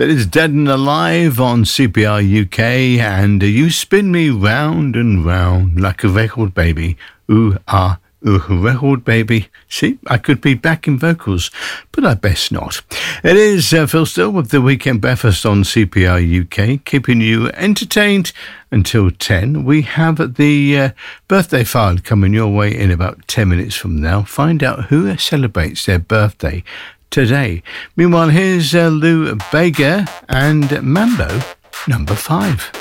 That is Dead and Alive on CPR UK, and you spin me round and round like a record, baby. Ooh, ah, ooh, record, baby. See, I could be back in vocals, but I best not. It is Phil Still with the Weekend Breakfast on CPR UK, keeping you entertained until 10. We have the birthday file coming your way in about 10 minutes from now. Find out who celebrates their birthday today. Meanwhile, here's Lou Bega and Mambo number 5.